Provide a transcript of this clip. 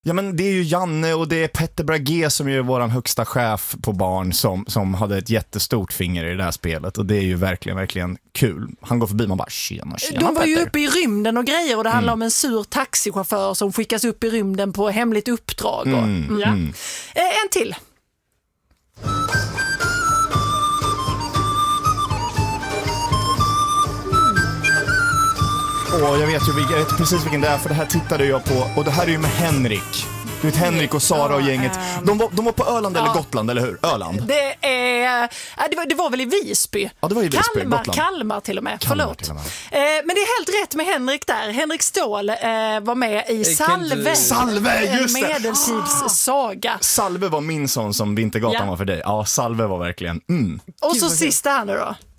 Ja, men det är ju Janne och det är Petter Brage som är våran högsta chef på barn som hade ett jättestort finger i det här spelet. Och det är ju verkligen, verkligen kul. Han går förbi, man bara tjena De var Petter. ju uppe i rymden och grejer och det handlar om en sur taxichaufför som skickas upp i rymden på hemligt uppdrag. En till. Jag vet precis vilken det är, för det här tittade jag på. Och det här är ju med Henrik. Du vet, Henrik och Sara och gänget. De var på Öland eller Gotland, eller hur? Öland. Det var väl i Visby. Ja, det var i Visby, Kalmar till och med. Förlåt. Men det är helt rätt med Henrik där. Henrik Ståhl var med i Salve, just det. Medeltids saga. Salve var min sån som Vintergatan var för dig. Ja, Salve var verkligen. Och så sista här nu då.